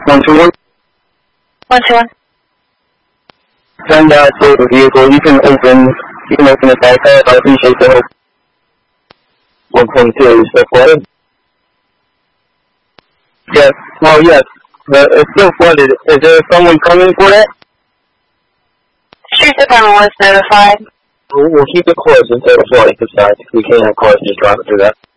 121. 121. Send out to the vehicle. You can open the back half. I appreciate the help. 122, step flooded? Yes. Well, yes. It's still flooded. Is there someone coming for that? Street department was notified. We'll keep it closed until the flooding subsides. We can't have cars just driving through that.